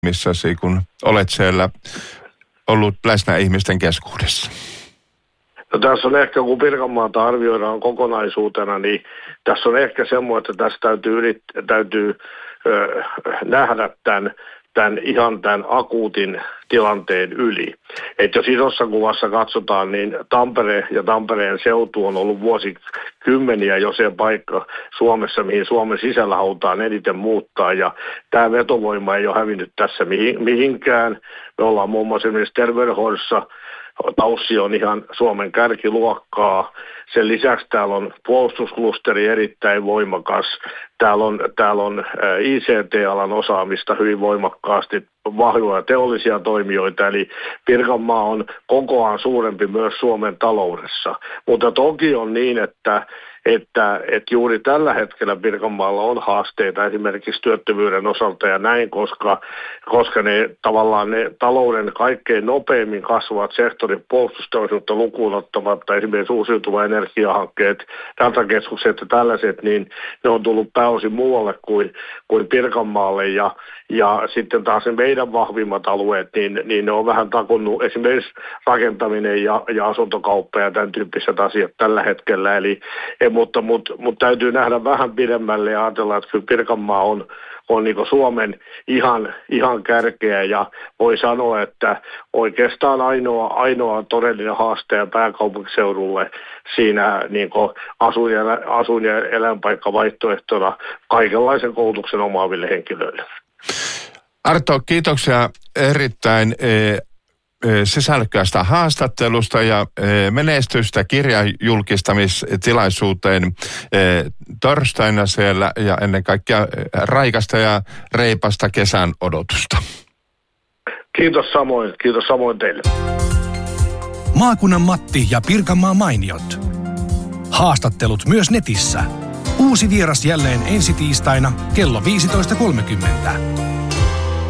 missasi, kun olet siellä ollut läsnä ihmisten keskuudessa? No tässä on ehkä, kun Pirkanmaata arvioidaan kokonaisuutena, niin tässä on ehkä semmoinen, että tässä täytyy nähdä tämän akuutin tilanteen yli. Että jos isossa kuvassa katsotaan, niin Tampere ja Tampereen seutu on ollut vuosikymmeniä jo se paikka Suomessa, mihin Suomen sisällä halutaan eniten muuttaa. Ja tämä vetovoima ei ole hävinnyt tässä mihinkään. Me ollaan muun muassa esimerkiksi terveydenhoidossa. TAYS on ihan Suomen kärkiluokkaa. Sen lisäksi täällä on puolustusklusteri erittäin voimakas. Täällä on ICT-alan osaamista hyvin voimakkaasti, vahvoja teollisia toimijoita. Eli Pirkanmaa on kokoaan suurempi myös Suomen taloudessa. Mutta toki on niin, että juuri tällä hetkellä Pirkanmaalla on haasteita esimerkiksi työttömyyden osalta ja näin, koska ne talouden kaikkein nopeimmin kasvavat sektorit puolustusteollisuutta lukuun ottamatta, esimerkiksi uusiutuva energiahankkeet, datakeskukset ja tällaiset, niin ne on tullut pääosin muualle kuin Pirkanmaalle ja sitten taas ne meidän vahvimmat alueet, niin ne on vähän takunnut esimerkiksi rakentaminen ja asuntokauppa ja tämän tyyppiset asiat tällä hetkellä. Mutta täytyy nähdä vähän pidemmälle ja ajatella, että kyllä Pirkanmaa on niin kuin Suomen ihan kärkeä ja voi sanoa, että oikeastaan ainoa todellinen haaste pääkaupunkiseudulle siinä niin kuin asuin- ja eläinpaikkavaihtoehtona kaikenlaisen koulutuksen omaaville henkilöille. Arto, kiitoksia erittäin sisällykkäästä haastattelusta ja menestystä kirjan julkistamistilaisuuteen torstaina siellä ja ennen kaikkea raikasta ja reipasta kesän odotusta. Kiitos samoin teille. Maakunnan Matti ja Pirkanmaan mainiot. Haastattelut myös netissä. Uusi vieras jälleen ensi tiistaina kello 15.30.